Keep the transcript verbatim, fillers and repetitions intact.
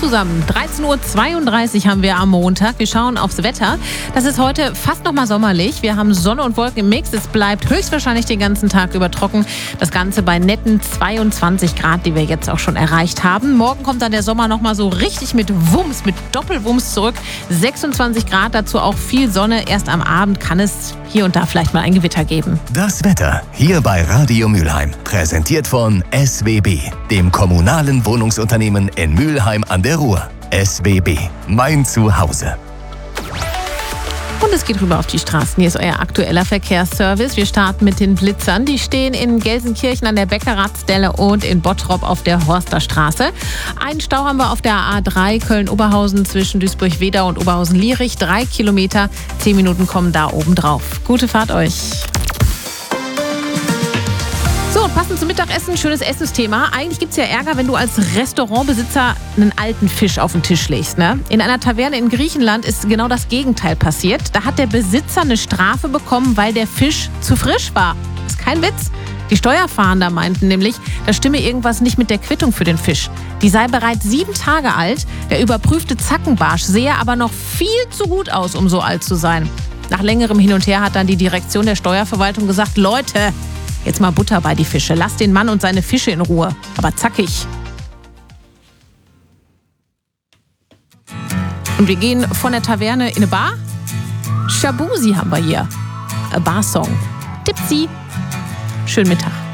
zusammen. dreizehn Uhr zweiunddreißig haben wir am Montag. Wir schauen aufs Wetter. Das ist heute fast noch mal sommerlich. Wir haben Sonne und Wolken im Mix. Es bleibt höchstwahrscheinlich den ganzen Tag über trocken. Das Ganze bei netten zweiundzwanzig Grad, die wir jetzt auch schon erreicht haben. Morgen kommt dann der Sommer noch mal so richtig mit Wumms, mit Doppelwumms zurück. sechsundzwanzig Grad, dazu auch viel Sonne. Erst am Abend kann es hier und da vielleicht mal ein Gewitter geben. Das Wetter hier bei Radio Mülheim. Präsentiert von S W B, dem kommunalen Wohnungsunternehmen in Mülheim an der Ruhr. S W B, mein Zuhause. Und es geht rüber auf die Straßen. Hier ist euer aktueller Verkehrsservice. Wir starten mit den Blitzern. Die stehen in Gelsenkirchen an der Bäckerradstelle und in Bottrop auf der Horsterstraße. Einen Stau haben wir auf der A drei Köln-Oberhausen zwischen Duisburg-Wedau und Oberhausen-Lierich. Drei Kilometer, zehn Minuten kommen da oben drauf. Gute Fahrt euch. So, und passend zum Mittagessen, schönes Essensthema. Eigentlich gibt es ja Ärger, wenn du als Restaurantbesitzer einen alten Fisch auf den Tisch legst. Ne? In einer Taverne in Griechenland ist genau das Gegenteil passiert. Da hat der Besitzer eine Strafe bekommen, weil der Fisch zu frisch war. Das ist kein Witz. Die Steuerfahnder meinten nämlich, da stimme irgendwas nicht mit der Quittung für den Fisch. Die sei bereits sieben Tage alt. Der überprüfte Zackenbarsch sehe aber noch viel zu gut aus, um so alt zu sein. Nach längerem Hin und Her hat dann die Direktion der Steuerverwaltung gesagt, Leute, jetzt mal Butter bei die Fische. Lasst den Mann und seine Fische in Ruhe. Aber zackig. Und wir gehen von der Taverne in eine Bar. Shabusi haben wir hier. A Bar-Song. Tipsy. Schönen Mittag.